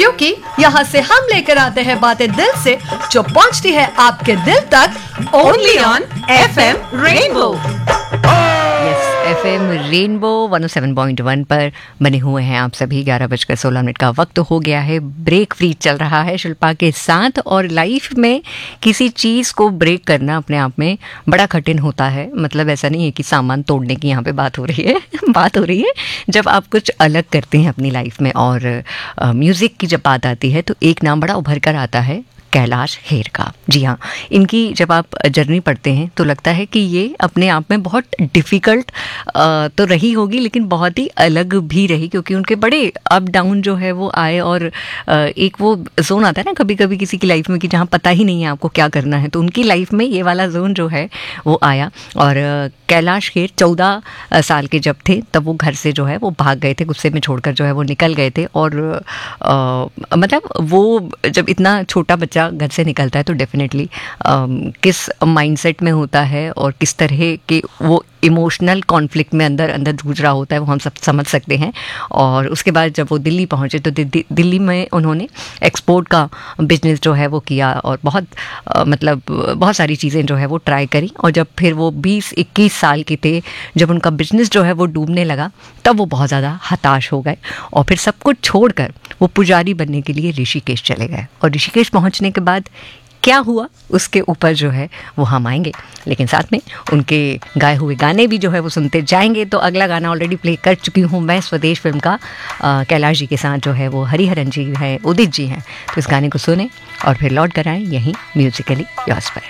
क्योंकि यहाँ से हम लेकर आते हैं बातें दिल से जो पहुँचती है आपके दिल तक only on FM rainbow. FM rainbow 107.1 पर बने हुए हैं आप सभी। 11:16 का वक्त हो गया है। ब्रेक फ्री चल रहा है शिल्पा के साथ। और लाइफ में किसी चीज़ को ब्रेक करना अपने आप में बड़ा कठिन होता है। मतलब ऐसा नहीं है कि सामान तोड़ने की यहाँ पे बात हो रही है बात हो रही है जब आप कुछ अलग करते हैं अपनी लाइफ में। और म्यूज़िक की जब बात आती है तो एक नाम बड़ा उभर कर आता है, कैलाश खेर का। जी हाँ, इनकी जब आप जर्नी पढ़ते हैं तो लगता है कि ये अपने आप में बहुत डिफ़िकल्ट तो रही होगी, लेकिन बहुत ही अलग भी रही, क्योंकि उनके बड़े अप डाउन जो है वो आए। और एक वो जोन आता है ना कभी कभी किसी की लाइफ में कि जहाँ पता ही नहीं है आपको क्या करना है, तो उनकी लाइफ में ये वाला जोन जो है वो आया। और कैलाश खेर 14 साल के जब थे तब वो घर से जो है वो भाग गए थे, गुस्से में छोड़कर जो है वो निकल गए थे। और मतलब वो जब इतना छोटा बच्चा घर से निकलता है तो डेफिनेटली किस माइंडसेट में होता है और किस तरह के वो इमोशनल कॉन्फ्लिक्ट में अंदर अंदर जूझ रहा होता है वो हम सब समझ सकते हैं। और उसके बाद जब वो दिल्ली पहुंचे तो दिल्ली में उन्होंने एक्सपोर्ट का बिजनेस जो है वो किया और बहुत मतलब बहुत सारी चीज़ें जो है वो ट्राई करी। और जब फिर वो 20-21 साल के थे, जब उनका बिजनेस जो है वो डूबने लगा, तब वो बहुत ज़्यादा हताश हो गए और फिर सब कुछ छोड़कर वो पुजारी बनने के लिए ऋषिकेश चले गए। और ऋषिकेश पहुंचने के बाद क्या हुआ उसके ऊपर जो है वो हम आएंगे, लेकिन साथ में उनके गाए हुए गाने भी जो है वो सुनते जाएंगे। तो अगला गाना ऑलरेडी प्ले कर चुकी हूँ मैं, स्वदेश फिल्म का। कैलाश जी के साथ जो है वो हरिहरन जी हैं, उदित जी हैं। तो इस गाने को सुने और फिर लौट कर आएँ यहीं म्यूजिकली योर्स पर।